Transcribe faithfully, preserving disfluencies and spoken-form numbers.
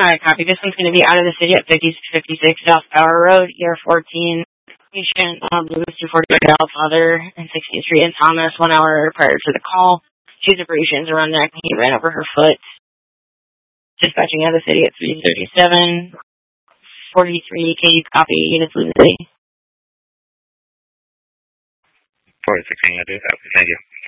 Alright, copy. This one's going to be out of the city at fifty-six fifty-six South Power Road, year fourteen. Patient, um, Mister forty-eight father, and sixteenth Street in Thomas, one hour prior to the call. She's abrasions around neck, and he ran over her foot. Dispatching out of the city at three thirty-seven forty-three K U copy, units leaving the city. forty-six, I do copy. Thank you.